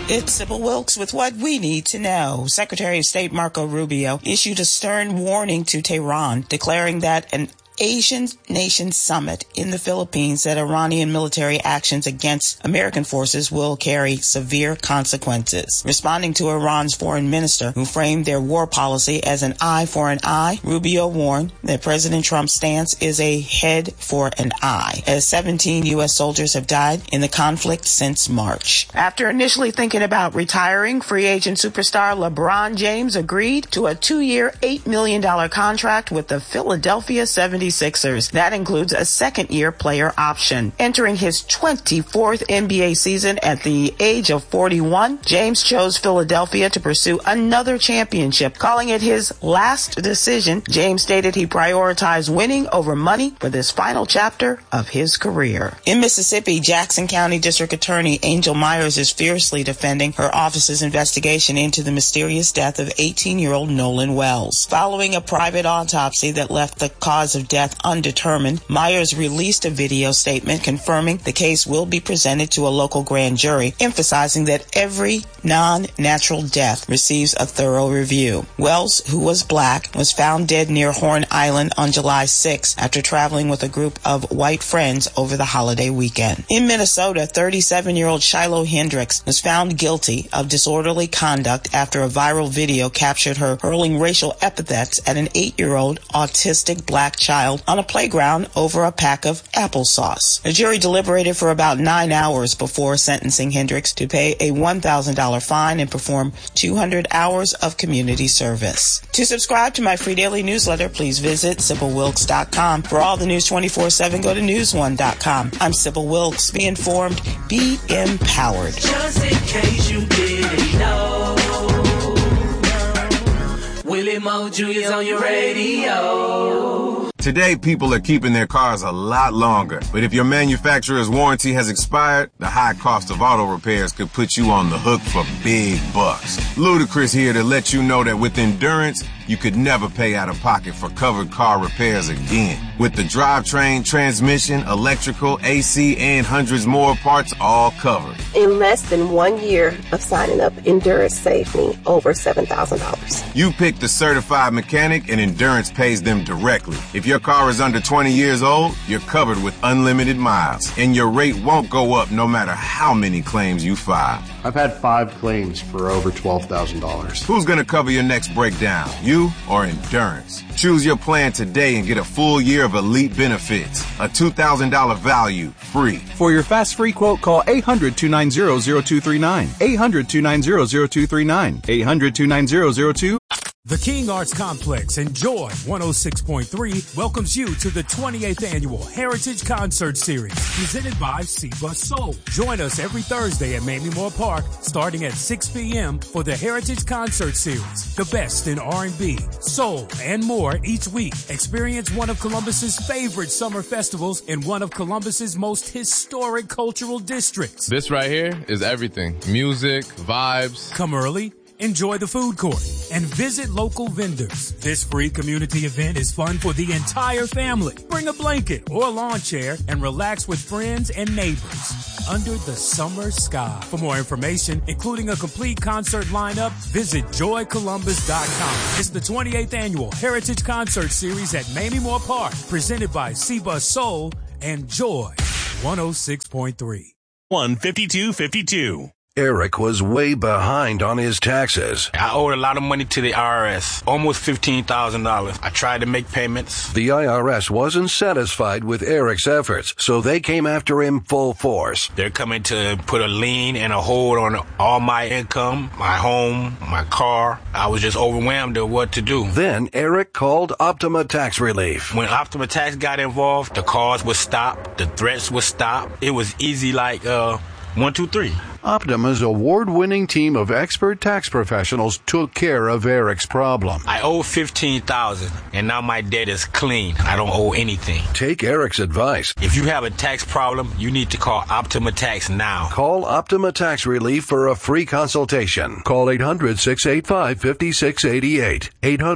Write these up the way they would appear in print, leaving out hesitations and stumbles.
It's Sybil Wilkes with what we need to know. Secretary of State Marco Rubio issued a stern warning to Tehran, declaring that an Asian nation summit in the Philippines that Iranian military actions against American forces will carry severe consequences. Responding to Iran's foreign minister, who framed their war policy as an eye for an eye, Rubio warned that President Trump's stance is a head for an eye, as 17 U.S. soldiers have died in the conflict since March. After initially thinking about retiring, free agent superstar LeBron James agreed to a 2-year, $8 million contract with the Philadelphia 76ers. That includes a second-year player option. Entering his 24th NBA season at the age of 41, James chose Philadelphia to pursue another championship. Calling it his last decision, James stated he prioritized winning over money for this final chapter of his career. In Mississippi, Jackson County District Attorney Angel Myers is fiercely defending her office's investigation into the mysterious death of 18-year-old Nolan Wells. Following a private autopsy that left the cause of death undetermined, Myers released a video statement confirming the case will be presented to a local grand jury, emphasizing that every non-natural death receives a thorough review. Wells, who was black, was found dead near Horn Island on July 6 after traveling with a group of white friends over the holiday weekend. In Minnesota, 37-year-old Shiloh Hendricks was found guilty of disorderly conduct after a viral video captured her hurling racial epithets at an 8-year-old autistic black child on a playground over a pack of applesauce. The jury deliberated for about 9 hours before sentencing Hendricks to pay a $1,000 fine and perform 200 hours of community service. To subscribe to my free daily newsletter, please visit SybilWilkes.com. For all the news 24/7, go to newsone.com. I'm Sybil Wilkes. Be informed, be empowered. Just in case you didn't know, Willie Mo Jr. is on your radio. Today, people are keeping their cars a lot longer. But if your manufacturer's warranty has expired, the high cost of auto repairs could put you on the hook for big bucks. Ludacris here to let you know that with Endurance, you could never pay out of pocket for covered car repairs again. With the drivetrain, transmission, electrical, AC, and hundreds more parts all covered. In less than 1 year of signing up, Endurance saved me over $7,000. You pick the certified mechanic and Endurance pays them directly. If your car is under 20 years old, you're covered with unlimited miles, and your rate won't go up no matter how many claims you file. I've had 5 claims for over $12,000. Who's going to cover your next breakdown, you or Endurance? Choose your plan today and get a full year of elite benefits. A $2,000 value, free. For your fast free quote, call 800-290-0239. 800-290-0239. 800-290-0239. The King Arts Complex and Joy 106.3 welcomes you to the 28th Annual Heritage Concert Series, presented by Seba Soul. Join us every Thursday at Mamie Moore Park, starting at 6 p.m. for the Heritage Concert Series. The best in R&B, soul, and more each week. Experience one of Columbus's favorite summer festivals in one of Columbus's most historic cultural districts. This right here is everything. Music, vibes. Come early, enjoy the food court, and visit local vendors. This free community event is fun for the entire family. Bring a blanket or a lawn chair and relax with friends and neighbors under the summer sky. For more information, including a complete concert lineup, visit joycolumbus.com. It's the 28th Annual Heritage Concert Series at Mamie Moore Park, presented by Seba Soul and Joy 106.3. 15252. Eric was way behind on his taxes. I owed a lot of money to the IRS, almost $15,000. I tried to make payments. The IRS wasn't satisfied with Eric's efforts, so they came after him full force. They're coming to put a lien and a hold on all my income, my home, my car. I was just overwhelmed at what to do. Then Eric called Optima Tax Relief. When Optima Tax got involved, the calls would stop, the threats would stop. It was easy like 1, 2, 3. Optima's award-winning team of expert tax professionals took care of Eric's problem. I owe $15,000, and now my debt is clean. I don't owe anything. Take Eric's advice. If you have a tax problem, you need to call Optima Tax now. Call Optima Tax Relief for a free consultation. Call 800-685-5688.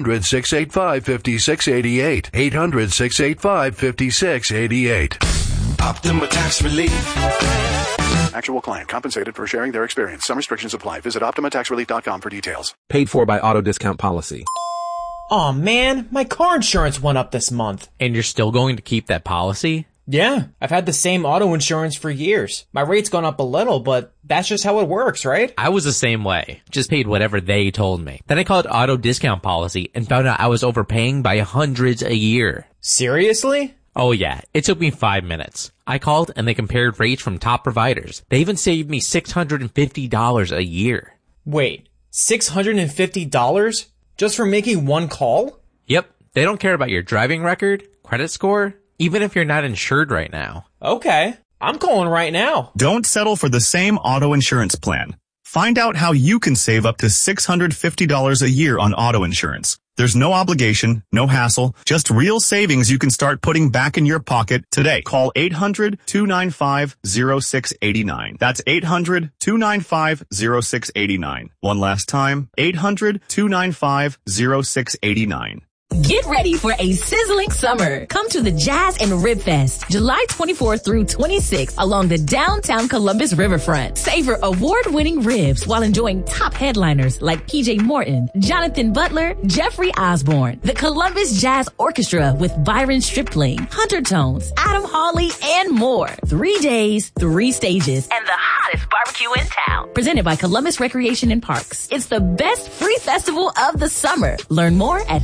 800-685-5688. 800-685-5688. Optima Tax Relief. Actual client compensated for sharing their experience. Some restrictions apply. Visit OptimaTaxRelief.com for details. Paid for by auto discount policy. Aw, man, my car insurance went up this month. And you're still going to keep that policy? Yeah, I've had the same auto insurance for years. My rate's gone up a little, but that's just how it works, right? I was the same way. Just paid whatever they told me. Then I called auto discount policy and found out I was overpaying by hundreds a year. Seriously? Oh yeah, it took me 5 minutes. I called and they compared rates from top providers. They even saved me $650 a year. Wait, $650? Just for making one call? Yep, they don't care about your driving record, credit score, even if you're not insured right now. Okay, I'm calling right now. Don't settle for the same auto insurance plan. Find out how you can save up to $650 a year on auto insurance. There's no obligation, no hassle, just real savings you can start putting back in your pocket today. Call 800-295-0689. That's 800-295-0689. One last time, 800-295-0689. Get ready for a sizzling summer. Come to the Jazz and Rib Fest, July 24th through 26th along the downtown Columbus riverfront. Savor award-winning ribs while enjoying top headliners like PJ Morton, Jonathan Butler, Jeffrey Osborne, the Columbus Jazz Orchestra with Byron Stripling, Hunter Tones, Adam Hawley, and more. 3 days, 3 stages, and the hottest barbecue in town. Presented by Columbus Recreation and Parks. It's the best free festival of the summer. Learn more at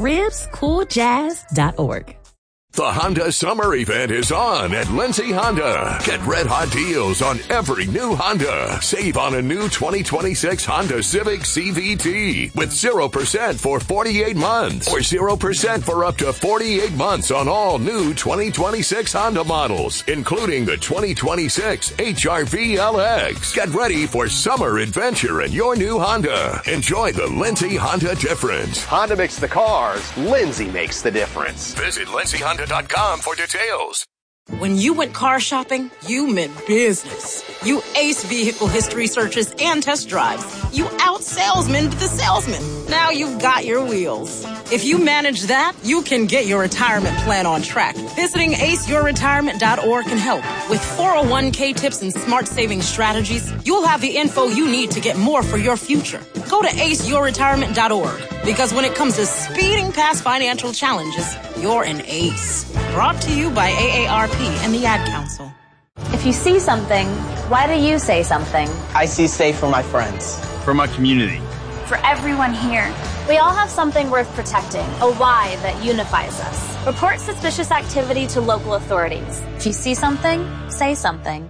hotribscooljazz.org. The Honda Summer Event is on at Lindsay Honda. Get red hot deals on every new Honda. Save on a new 2026 Honda Civic CVT with 0% for 48 months or 0% for up to 48 months on all new 2026 Honda models, including the 2026 HR-V LX. Get ready for summer adventure in your new Honda. Enjoy the Lindsay Honda difference. Honda makes the cars. Lindsay makes the difference. Visit LindsayHonda.com for details. When you went car shopping, you meant business. You aced vehicle history searches and test drives. You out-salesmaned the salesman. Now you've got your wheels. If you manage that, you can get your retirement plan on track. Visiting aceyourretirement.org can help. With 401k tips and smart saving strategies, you'll have the info you need to get more for your future. Go to aceyourretirement.org because when it comes to speeding past financial challenges, you're an ace. Brought to you by AARP and the Ad Council. If you see something, why do you say something? I see safe for my friends. For my community. For everyone here. We all have something worth protecting, a why that unifies us. Report suspicious activity to local authorities. If you see something, say something.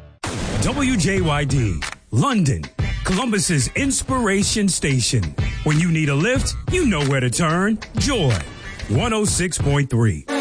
WJYD, London, Columbus's inspiration station. When you need a lift, you know where to turn. Joy, 106.3.